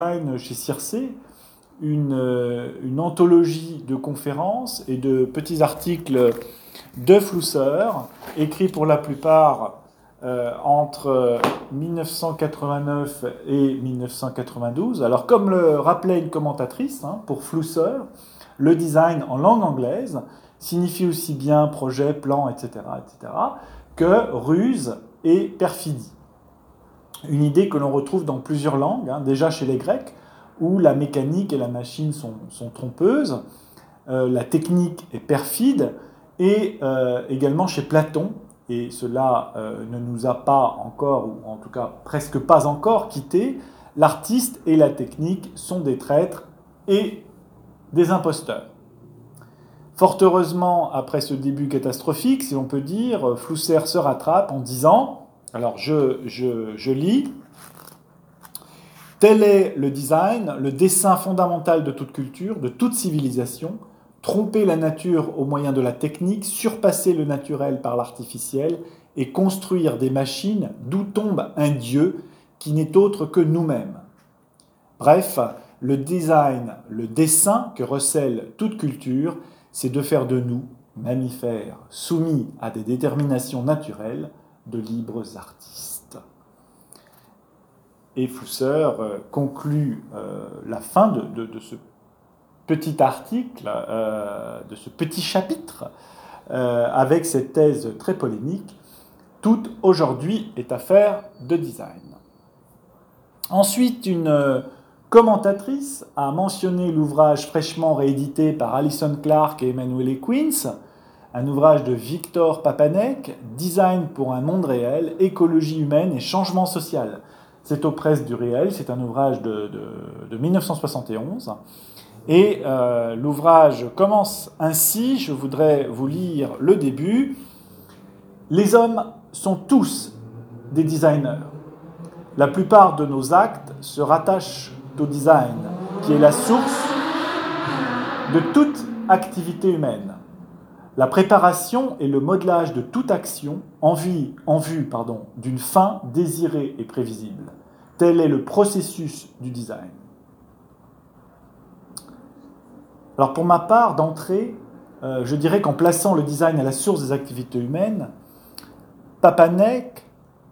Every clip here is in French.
chez Circe une anthologie de conférences et de petits articles de Flusser, écrits pour la plupart entre 1989 et 1992. Alors, comme le rappelait une commentatrice, pour Flusser, le design en langue anglaise signifie aussi bien projet, plan, etc., que ruse et perfidie. Une idée que l'on retrouve dans plusieurs langues, déjà chez les Grecs, où la mécanique et la machine sont trompeuses, la technique est perfide, et également chez Platon, et cela ne nous a pas encore, ou en tout cas presque pas encore, quitté, l'artiste et la technique sont des traîtres et des imposteurs. Fort heureusement, après ce début catastrophique, si on peut dire, Flusser se rattrape en disant, alors je lis, « Tel est le design, le dessein fondamental de toute culture, de toute civilisation, tromper la nature au moyen de la technique, surpasser le naturel par l'artificiel et construire des machines d'où tombe un Dieu qui n'est autre que nous-mêmes. Bref, le design, le dessein que recèle toute culture, c'est de faire de nous, mammifères soumis à des déterminations naturelles, de libres artistes. » Et Flusser conclut la fin de ce petit article, de ce petit chapitre, avec cette thèse très polémique, « Tout aujourd'hui est affaire de design ». Ensuite, une commentatrice a mentionné l'ouvrage fraîchement réédité par Alison Clark et Emanuele Queens, un ouvrage de Victor Papanek, « Design pour un monde réel, écologie humaine et changement social ». C'est aux presses du réel, c'est un ouvrage de 1971. Et l'ouvrage commence ainsi, je voudrais vous lire le début. « Les hommes sont tous des designers. La plupart de nos actes se rattachent au design, qui est la source de toute activité humaine. La préparation et le modelage de toute action en vue d'une fin désirée et prévisible. Tel est le processus du design. » Alors pour ma part, d'entrée, je dirais qu'en plaçant le design à la source des activités humaines, Papanek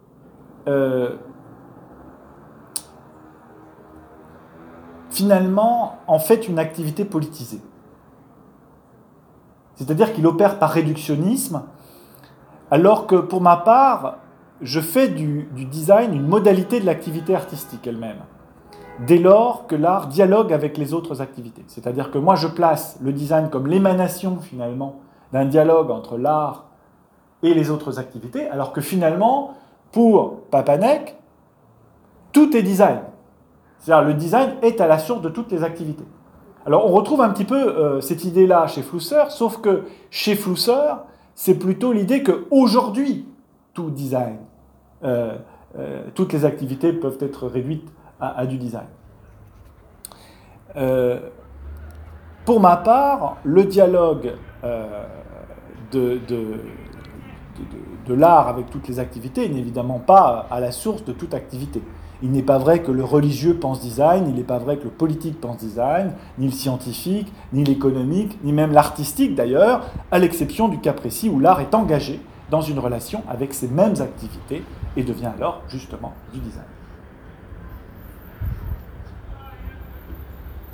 finalement en fait une activité politisée. C'est-à-dire qu'il opère par réductionnisme, alors que pour ma part, je fais du design une modalité de l'activité artistique elle-même, dès lors que l'art dialogue avec les autres activités. C'est-à-dire que moi, je place le design comme l'émanation, finalement, d'un dialogue entre l'art et les autres activités, alors que finalement, pour Papanek, tout est design. C'est-à-dire le design est à la source de toutes les activités. Alors on retrouve un petit peu cette idée-là chez Flusser, sauf que chez Flusser, c'est plutôt l'idée qu'aujourd'hui, tout design, toutes les activités peuvent être réduites à du design. Pour ma part, le dialogue de l'art avec toutes les activités n'est évidemment pas à la source de toute activité. Il n'est pas vrai que le religieux pense design, il n'est pas vrai que le politique pense design, ni le scientifique, ni l'économique, ni même l'artistique d'ailleurs, à l'exception du cas précis où l'art est engagé dans une relation avec ces mêmes activités et devient alors justement du design.